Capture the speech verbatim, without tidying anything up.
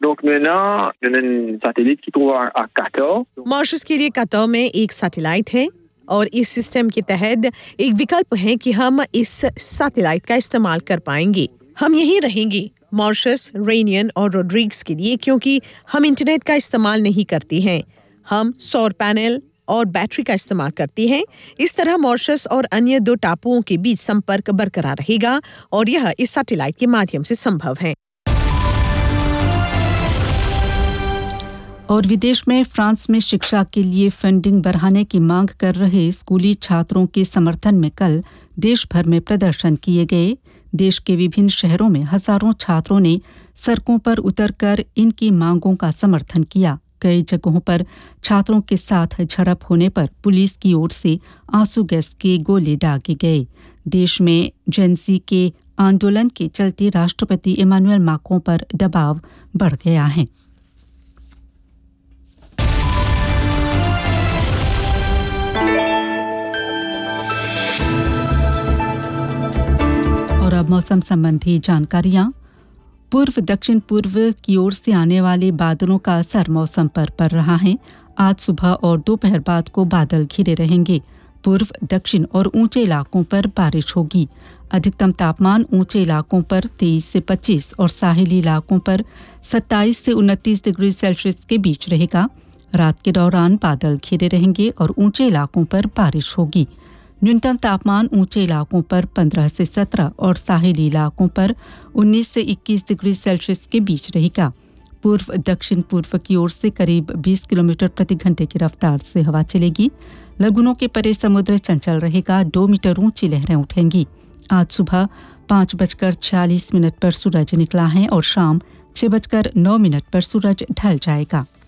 Donc maintenant, il y a un satellite qui trouve à Qatar. Mauritius के लिए Qatar में एक सैटेलाइट है और इस सिस्टम के तहत एक विकल्प है कि हम इस सैटेलाइट का इस्तेमाल कर पाएंगे। हम यहीं रहेंगे मॉरिशस, रेनियन और रोड्रिग्स के लिए, क्योंकि हम इंटरनेट का इस्तेमाल नहीं करते हैं। हम सौर पैनल और बैटरी का इस्तेमाल करती हैं। इस तरह मॉरिशस और अन्य दो टापुओं के बीच संपर्क बरकरार रहेगा और यह इस सैटेलाइट के माध्यम से संभव है। और विदेश में फ्रांस में शिक्षा के लिए फंडिंग बढ़ाने की मांग कर रहे स्कूली छात्रों के समर्थन में कल देश भर में प्रदर्शन किए गए। देश के विभिन्न शहरों में हजारों छात्रों ने सड़कों पर उतरकर इनकी मांगों का समर्थन किया। कई जगहों पर छात्रों के साथ झड़प होने पर पुलिस की ओर से आंसू गैस के गोले दागे गए। देश में जेंसी के आंदोलन के चलते राष्ट्रपति इमानुएल मैक्रों पर दबाव बढ़ गया है। और अब मौसम संबंधी जानकारियां। पूर्व दक्षिण पूर्व की ओर से आने वाले बादलों का असर मौसम पर पड़ रहा है। आज सुबह और दोपहर बाद को बादल घिरे रहेंगे। पूर्व, दक्षिण और ऊंचे इलाकों पर बारिश होगी। अधिकतम तापमान ऊंचे इलाकों पर तेईस से पच्चीस और साहिली इलाकों पर सत्ताईस से उनतीस डिग्री सेल्सियस के बीच रहेगा। रात के दौरान बादल घिरे रहेंगे और ऊंचे इलाकों पर बारिश होगी। न्यूनतम तापमान ऊंचे इलाकों पर पंद्रह से सत्रह और साहिली इलाकों पर उन्नीस से इक्कीस डिग्री सेल्सियस के बीच रहेगा। पूर्व दक्षिण पूर्व की ओर से करीब बीस किलोमीटर प्रति घंटे की रफ्तार से हवा चलेगी। लगुनों के परे समुद्र चंचल रहेगा। दो मीटर ऊंची लहरें उठेंगी। आज सुबह पाँच बजकर छियालीस मिनट पर सूरज निकला है और शाम छह बजकर नौ मिनट पर सूरज ढल जाएगा।